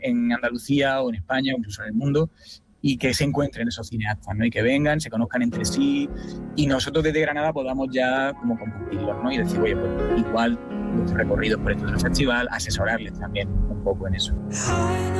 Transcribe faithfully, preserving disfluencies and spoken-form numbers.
en Andalucía o en España o incluso en el mundo, y que se encuentren esos cineastas, ¿no? Y que vengan, se conozcan entre sí y nosotros desde Granada podamos ya como compartirlos, ¿no? Y decir, oye, pues igual vuestros recorridos por esto del festival, asesorarles también un poco en eso.